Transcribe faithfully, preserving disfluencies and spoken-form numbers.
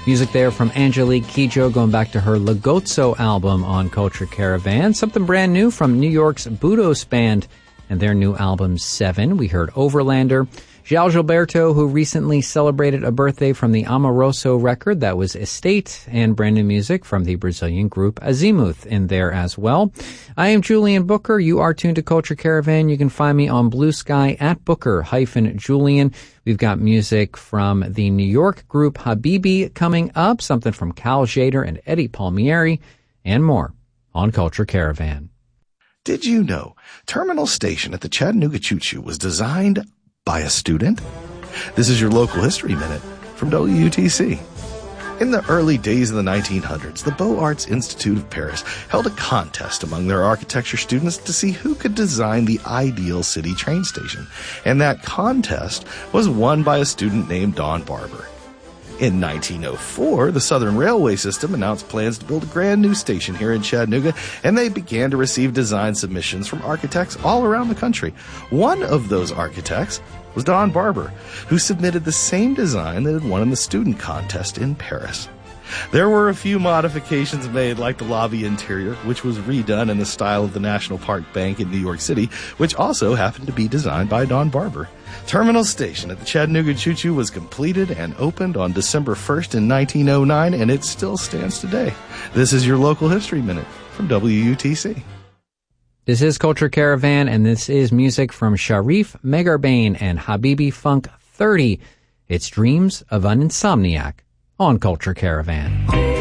Music there from Angelique Kidjo, going back to her Lagozzo album on Culture Caravan. Something brand new from New York's Budos Band and their new album, Seven. We heard Overlander. João Gilberto, who recently celebrated a birthday from the Amoroso record, that was Estate, and brand new music from the Brazilian group Azimuth in there as well. I am Julian Booker. You are tuned to Culture Caravan. You can find me on Blue Sky at Booker-Julian. We've got music from the New York group Habibi coming up, something from Cal Jader and Eddie Palmieri, and more on Culture Caravan. Did you know Terminal Station at the Chattanooga Choo Choo was designed by a student? This is your local history minute from W U T C. In the early days of the nineteen hundreds, the Beaux Arts Institute of Paris held a contest among their architecture students to see who could design the ideal city train station. And that contest was won by a student named Don Barber. In nineteen oh four, the Southern Railway System announced plans to build a brand new station here in Chattanooga, and they began to receive design submissions from architects all around the country. One of those architects was Don Barber, who submitted the same design that had won in the student contest in Paris. There were a few modifications made, like the lobby interior, which was redone in the style of the National Park Bank in New York City, which also happened to be designed by Don Barber. Terminal Station at the Chattanooga Choo Choo was completed and opened on December first in nineteen oh nine, and it still stands today. This is your local history minute from W U T C. This is Culture Caravan, and this is music from Sharif Megharbane and Habibi Funk thirty. It's Dreams of an Insomniac on Culture Caravan.